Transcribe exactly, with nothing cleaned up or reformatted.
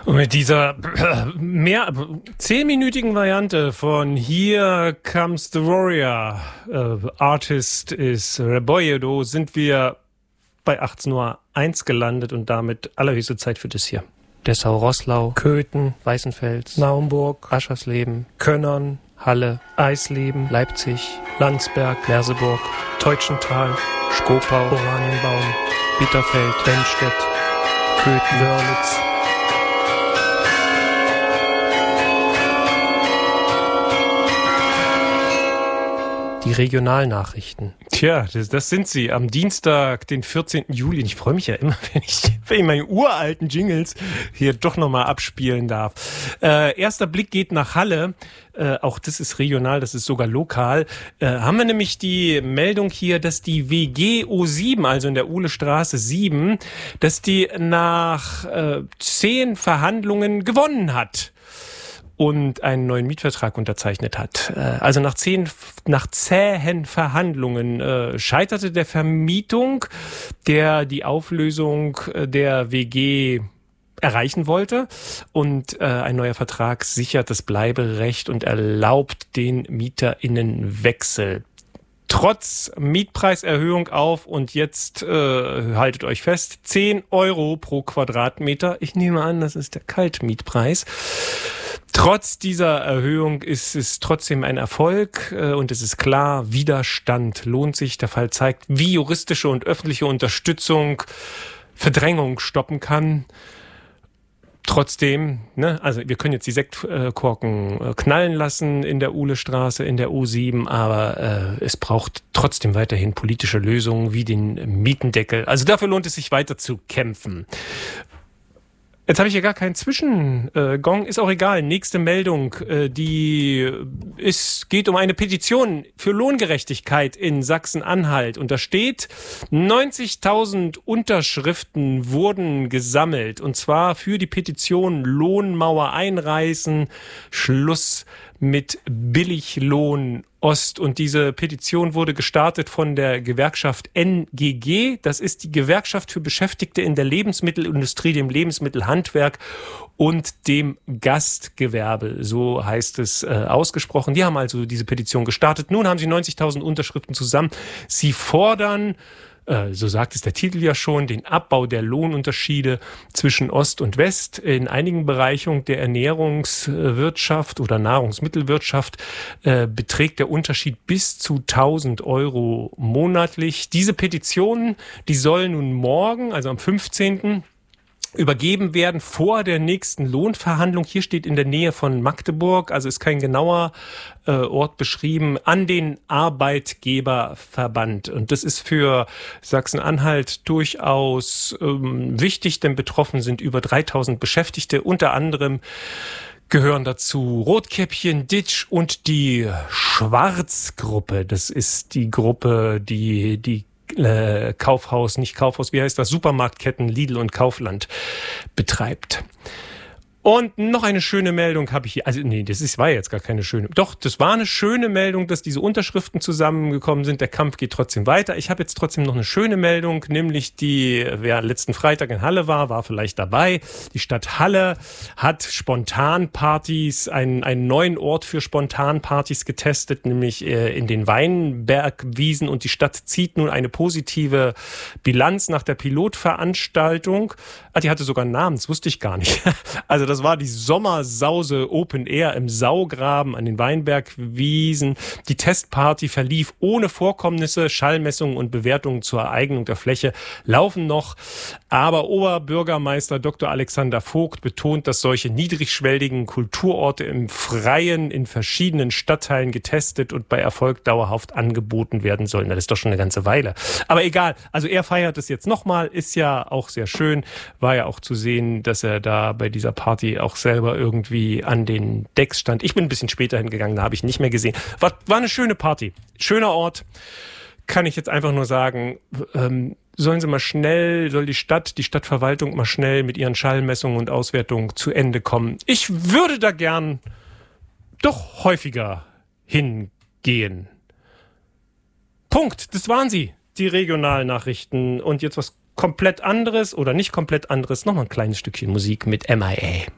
Und mit dieser äh, mehr zehnminütigen Variante von Here Comes the Warrior, äh, Artist ist Reboyedo, sind wir bei achtzehn Uhr eins gelandet und damit allerhöchste Zeit für das hier. Dessau-Roßlau, Köthen, Weißenfels, Naumburg, Aschersleben, Könnern, Halle, Eisleben, Leipzig, Landsberg, Merseburg, Teutschenthal, Schkopau, Oranienbaum, Bitterfeld, Benstedt, Köthen, Wörlitz. die Regionalnachrichten. Tja, das, das sind sie. Am Dienstag, den vierzehnten Juli. Ich freue mich ja immer, wenn ich, wenn ich meine uralten Jingles hier doch nochmal abspielen darf. Äh, erster Blick geht nach Halle. Äh, auch das ist regional, das ist sogar lokal. Äh, haben wir nämlich die Meldung hier, dass die W G O sieben, also in der Uhlestraße sieben, dass die nach äh, zehn Verhandlungen gewonnen hat und einen neuen Mietvertrag unterzeichnet hat. Also nach zehn, nach zähen Verhandlungen äh, scheiterte der Vermietung, der die Auflösung der W G erreichen wollte. Und äh, ein neuer Vertrag sichert das Bleiberecht und erlaubt den MieterInnenwechsel. Trotz Mietpreiserhöhung auf und jetzt äh, haltet euch fest, zehn Euro pro Quadratmeter. Ich nehme an, das ist der Kaltmietpreis. Trotz dieser Erhöhung ist es trotzdem ein Erfolg äh, und es ist klar, Widerstand lohnt sich. Der Fall zeigt, wie juristische und öffentliche Unterstützung Verdrängung stoppen kann. Trotzdem, ne, also wir können jetzt die Sektkorken äh, knallen lassen in der Uhlestraße, in der U sieben, aber äh, es braucht trotzdem weiterhin politische Lösungen wie den Mietendeckel. Also dafür lohnt es sich weiter zu kämpfen. Jetzt habe ich hier gar keinen Zwischengong, ist auch egal. Nächste Meldung, äh, die ist, geht um eine Petition für Lohngerechtigkeit in Sachsen-Anhalt. Und da steht, neunzigtausend Unterschriften wurden gesammelt. Und zwar für die Petition Lohnmauer einreißen, Schluss mit Billiglohn Ost. Und diese Petition wurde gestartet von der Gewerkschaft N G G. Das ist die Gewerkschaft für Beschäftigte in der Lebensmittelindustrie, dem Lebensmittelhandwerk und dem Gastgewerbe. So heißt es äh, ausgesprochen. Die haben also diese Petition gestartet. Nun haben sie neunzigtausend Unterschriften zusammen. Sie fordern, so sagt es der Titel ja schon, den Abbau der Lohnunterschiede zwischen Ost und West. In einigen Bereichen der Ernährungswirtschaft oder Nahrungsmittelwirtschaft äh, beträgt der Unterschied bis zu tausend Euro monatlich. Diese Petitionen, die sollen nun morgen, also am fünfzehnten übergeben werden vor der nächsten Lohnverhandlung. Hier steht in der Nähe von Magdeburg, also ist kein genauer äh, Ort beschrieben, an den Arbeitgeberverband. Und das ist für Sachsen-Anhalt durchaus ähm, wichtig, denn betroffen sind über dreitausend Beschäftigte. Unter anderem gehören dazu Rotkäppchen, Ditsch und die Schwarzgruppe. Das ist die Gruppe, die die Äh, Kaufhaus, nicht Kaufhaus, wie heißt das? Supermarktketten Lidl und Kaufland betreibt. Und noch eine schöne Meldung habe ich hier. Also nee, das ist, war jetzt gar keine schöne. Doch, das war eine schöne Meldung, dass diese Unterschriften zusammengekommen sind. Der Kampf geht trotzdem weiter. Ich habe jetzt trotzdem noch eine schöne Meldung, nämlich die, wer letzten Freitag in Halle war, war vielleicht dabei. Die Stadt Halle hat Spontanpartys, einen, einen neuen Ort für Spontanpartys getestet, nämlich äh, in den Weinbergwiesen. Und die Stadt zieht nun eine positive Bilanz nach der Pilotveranstaltung. Ah, die hatte sogar einen Namen, das wusste ich gar nicht. Also das Das war die Sommersause Open Air im Saugraben an den Weinbergwiesen. Die Testparty verlief ohne Vorkommnisse. Schallmessungen und Bewertungen zur Eignung der Fläche laufen noch. Aber Oberbürgermeister Doktor Alexander Vogt betont, dass solche niedrigschwelligen Kulturorte im Freien in verschiedenen Stadtteilen getestet und bei Erfolg dauerhaft angeboten werden sollen. Das ist doch schon eine ganze Weile. Aber egal, also er feiert es jetzt nochmal, ist ja auch sehr schön. War ja auch zu sehen, dass er da bei dieser Party auch selber irgendwie an den Decks stand. Ich bin ein bisschen später hingegangen, da habe ich nicht mehr gesehen. War, war eine schöne Party. Schöner Ort. Kann ich jetzt einfach nur sagen, ähm, sollen sie mal schnell, soll die Stadt, die Stadtverwaltung mal schnell mit ihren Schallmessungen und Auswertungen zu Ende kommen. Ich würde da gern doch häufiger hingehen. Punkt. Das waren sie, die Regionalnachrichten. Und jetzt was komplett anderes oder nicht komplett anderes. Nochmal ein kleines Stückchen Musik mit M I A.